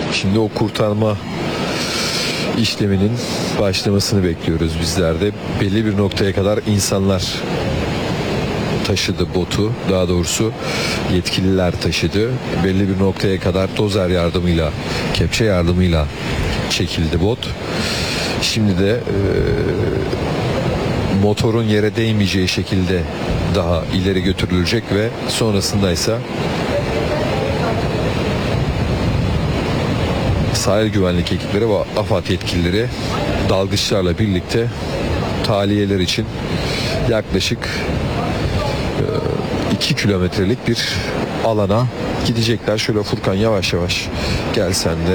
Şimdi o kurtarma işleminin başlamasını bekliyoruz bizler de. Belli bir noktaya kadar insanlar taşıdı botu, daha doğrusu yetkililer taşıdı. Belli bir noktaya kadar dozer yardımıyla, kepçe yardımıyla çekildi bot. Şimdi de motorun yere değmeyeceği şekilde daha ileri götürülecek ve sonrasındaysa sahil güvenlik ekipleri ve AFAD yetkilileri dalgıçlarla birlikte tahliyeler için yaklaşık 2 kilometrelik bir alana gidecekler. Şöyle Furkan yavaş yavaş gel sen de.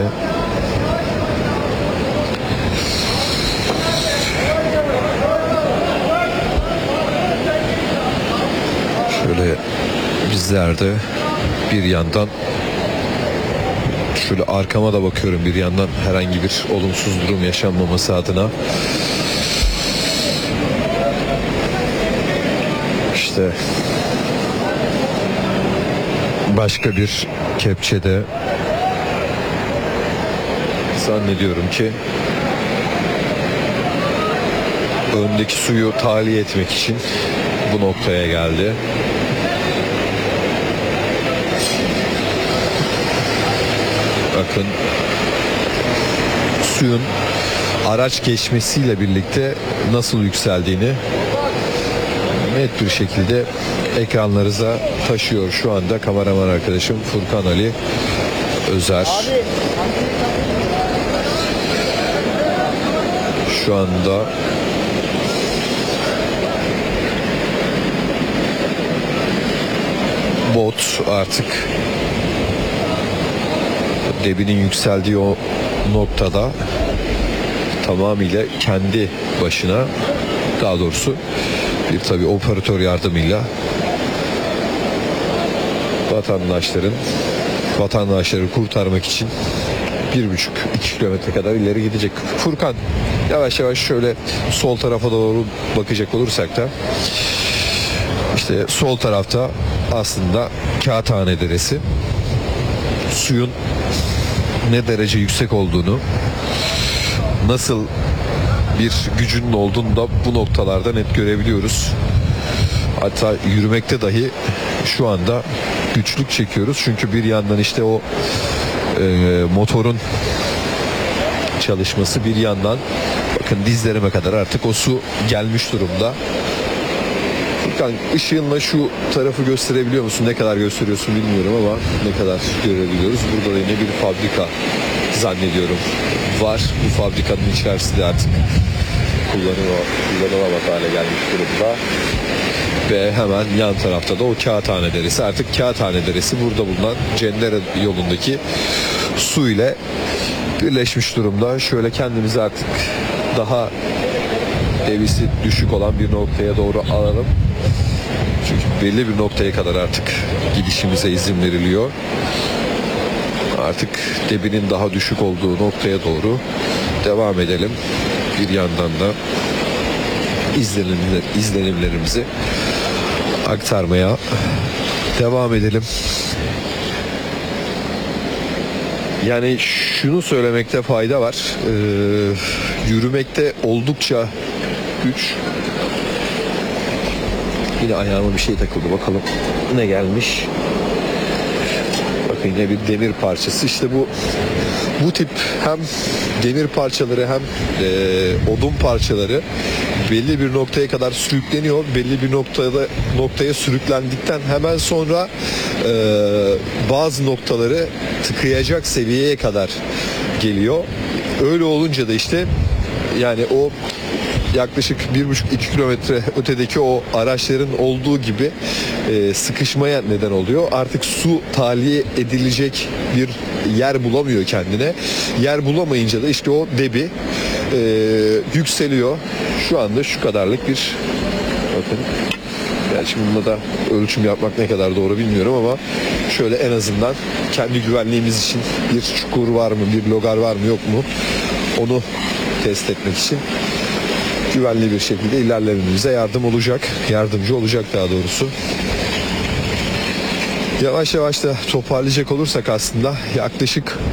Şöyle bizler de bir yandan şöyle arkama da bakıyorum, bir yandan herhangi bir olumsuz durum yaşanmaması adına. İşte başka bir kepçede zannediyorum ki öndeki suyu tahliye etmek için bu noktaya geldi. Bakın suyun araç geçmesiyle birlikte nasıl yükseldiğini net bir şekilde ekranlarınıza taşıyor şu anda kameraman arkadaşım Furkan Ali Özer. Şu anda bot artık debinin yükseldiği o noktada tamamıyla kendi başına, daha doğrusu bir tabii operatör yardımıyla vatandaşları kurtarmak için 1,5-2 kilometre kadar ileri gidecek. Furkan yavaş yavaş şöyle sol tarafa doğru bakacak olursak da işte sol tarafta aslında Kağıthane Deresi. Suyun ne derece yüksek olduğunu, nasıl bir gücünün olduğunu da bu noktalarda net görebiliyoruz. Hatta yürümekte dahi şu anda güçlük çekiyoruz. Çünkü bir yandan işte o motorun çalışması, bir yandan bakın dizlerime kadar artık o su gelmiş durumda. Furkan ışığınla şu tarafı gösterebiliyor musun? Ne kadar gösteriyorsun bilmiyorum ama ne kadar görebiliyoruz. Burada da yine bir fabrika zannediyorum var. Bu fabrikanın içerisinde artık kullanılamaz hale gelmiş durumda. Ve hemen yan tarafta da o Kağıthane Deresi. Artık Kağıthane Deresi burada bulunan Cendere yolundaki su ile birleşmiş durumda. Şöyle kendimizi artık daha evisi düşük olan bir noktaya doğru alalım. Çünkü belli bir noktaya kadar artık gidişimize izin veriliyor. Artık debinin daha düşük olduğu noktaya doğru devam edelim. Bir yandan da izlenimlerimizi aktarmaya devam edelim. Yani şunu söylemekte fayda var. Yürümekte oldukça güç. Yine ayağıma bir şey takıldı. Bakalım ne gelmiş. Bakın yine bir demir parçası. İşte bu tip hem demir parçaları hem odun parçaları belli bir noktaya kadar sürükleniyor. Belli bir noktaya sürüklendikten hemen sonra bazı noktaları tıkayacak seviyeye kadar geliyor. Öyle olunca da işte yani o yaklaşık 1,5-2 kilometre ötedeki o araçların olduğu gibi sıkışmaya neden oluyor. Artık su tahliye edilecek bir yer bulamıyor kendine. Yer bulamayınca da işte o debi yükseliyor. Şu anda şu kadarlık bir, bakın, gerçi bununla da ölçüm yapmak ne kadar doğru bilmiyorum ama şöyle en azından kendi güvenliğimiz için bir çukur var mı, bir logar var mı yok mu onu test etmek için güvenli bir şekilde ilerlememize yardımcı olacak daha doğrusu. Yavaş yavaş da toparlayacak olursak aslında yaklaşık